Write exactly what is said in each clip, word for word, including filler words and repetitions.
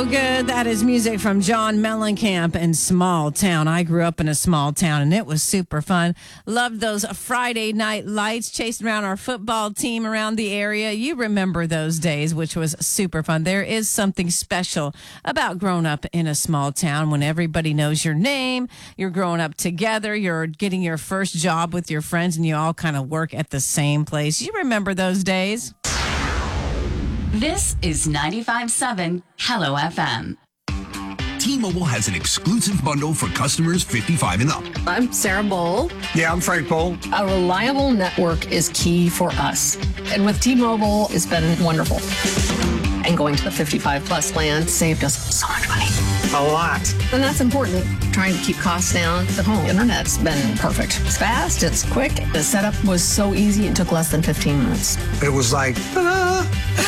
good. That is music from John Mellencamp and Small Town. I grew up in a small town, and it was super fun. Loved those Friday night lights, chasing around our football team around the area. You remember those days, which was super fun. There is something special about growing up in a small town when everybody knows your name. You're growing up together. You're getting your first job with your friends, and you all kind of work at the same place. You remember those days? This is ninety-five point seven Hello F M. T-Mobile has an exclusive bundle for customers fifty-five and up. I'm Sarah Bowl. Yeah, I'm Frank Bowl. A reliable network is key for us. And with T-Mobile, it's been wonderful. And going to the fifty-five plus plan saved us so much money. A lot. And that's important. Trying to keep costs down. The home internet's been perfect. It's fast, it's quick. The setup was so easy, it took less than fifteen minutes. It was like, ta-da!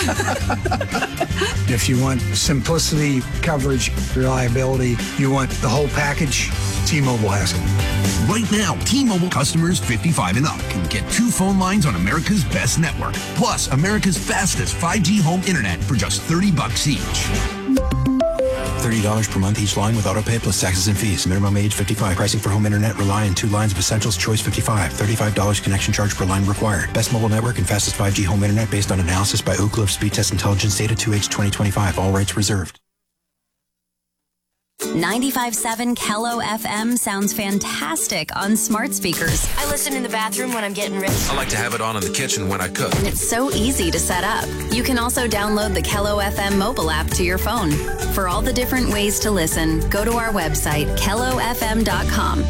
If you want simplicity, coverage, reliability, you want the whole package, T-Mobile has it. Right now, T-Mobile customers fifty-five and up can get two phone lines on America's best network, plus America's fastest five G home internet for just thirty bucks each. thirty dollars per month each line with autopay plus taxes and fees. Minimum age fifty-five. Pricing for home internet rely on two lines of Essentials. Choice fifty-five. thirty-five dollars connection charge per line required. Best mobile network and fastest five G home internet based on analysis by Oak Cliff Speed Test Intelligence Data two H twenty twenty-five. All rights reserved. ninety-five point seven Hello F M sounds fantastic on smart speakers. I listen in the bathroom when I'm getting ready. I like to have it on in the kitchen when I cook. And it's so easy to set up. You can also download the Hello F M mobile app to your phone. For all the different ways to listen, go to our website, hello f m dot com.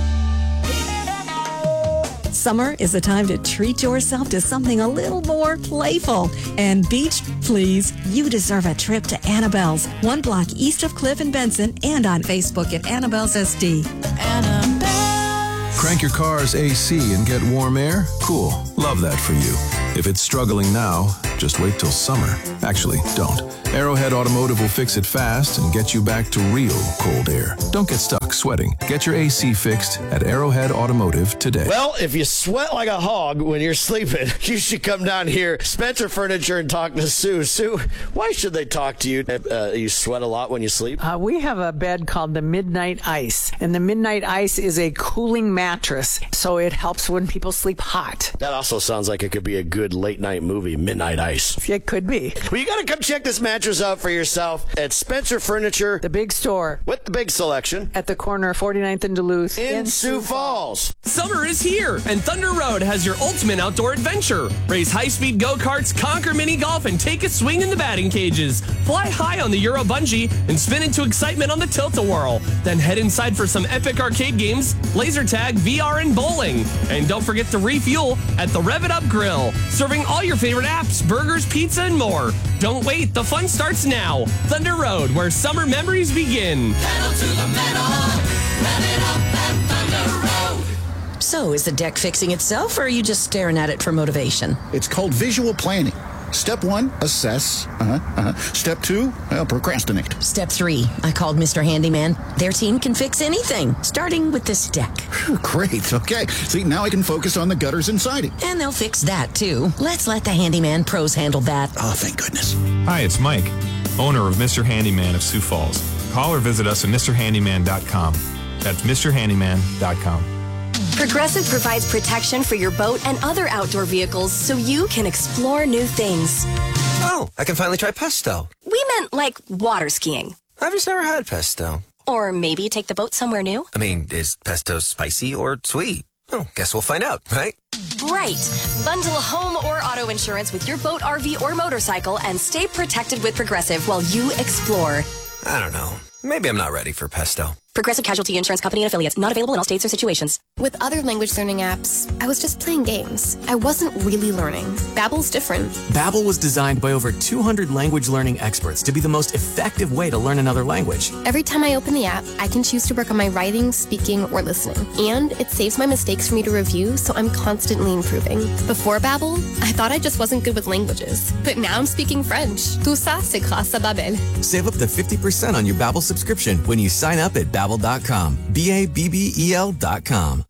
Summer is the time to treat yourself to something a little more playful. And beach, please, you deserve a trip to Annabelle's, one block east of Cliff and Benson, and on Facebook at Annabelle's S D. Annabelle's. Crank your car's A C and get warm air? Cool. Love that for you. If it's struggling now, just wait till summer. Actually, don't. Arrowhead Automotive will fix it fast and get you back to real cold air. Don't get stuck sweating. Get your A C fixed at Arrowhead Automotive today. Well, if you sweat like a hog when you're sleeping, you should come down here, Spencer Furniture, and talk to Sue. Sue, why should they talk to you? Uh, you sweat a lot when you sleep? Uh, we have a bed called the Midnight Ice, and the Midnight Ice is a cooling mattress, so it helps when people sleep hot. That also sounds like it could be a good late-night movie, Midnight Ice. It could be. Well, you got to come check this mattress out for yourself at Spencer Furniture. The big store. With the big selection. At the corner of forty-ninth and Duluth. In, in Sioux Falls. Summer is here, and Thunder Road has your ultimate outdoor adventure. Race high-speed go-karts, conquer mini-golf, and take a swing in the batting cages. Fly high on the Euro Bungee and spin into excitement on the Tilt-A-Whirl. Then head inside for some epic arcade games, laser tag, V R, and bowling. And don't forget to refuel at the Rev It Up Grill, serving all your favorite apps, burgers, pizza, and more. Don't wait, the fun starts now. Thunder Road, where summer memories begin. Pedal to the metal, rev it up at Thunder Road. So, is the deck fixing itself, or are you just staring at it for motivation? It's called visual planning. Step one, assess. Uh-huh, uh-huh. Step two, well, procrastinate. Step three, I called Mister Handyman. Their team can fix anything, starting with this deck. Great, okay. See, now I can focus on the gutters and siding. And they'll fix that, too. Let's let the Handyman pros handle that. Oh, thank goodness. Hi, it's Mike, owner of Mister Handyman of Sioux Falls. Call or visit us at Mr Handyman dot com. That's Mr Handyman dot com. Progressive provides protection for your boat and other outdoor vehicles so you can explore new things. Oh, I can finally try pesto. We meant like water skiing. I've just never had pesto. Or maybe take the boat somewhere new. I mean, is pesto spicy or sweet? Oh, guess we'll find out, right? Right. Bundle home or auto insurance with your boat, R V, or motorcycle and stay protected with Progressive while you explore. I don't know. Maybe I'm not ready for pesto. Progressive Casualty Insurance Company and affiliates. Not available in all states or situations. With other language learning apps, I was just playing games. I wasn't really learning. Babbel's different. Babbel was designed by over two hundred language learning experts to be the most effective way to learn another language. Every time I open the app, I can choose to work on my writing, speaking, or listening. And it saves my mistakes for me to review, so I'm constantly improving. Before Babbel, I thought I just wasn't good with languages. But now I'm speaking French. Tout ça, c'est grâce à Babbel. Save up to fifty percent on your Babbel subscription when you sign up at Babbel dot com. B A B B E L dot com.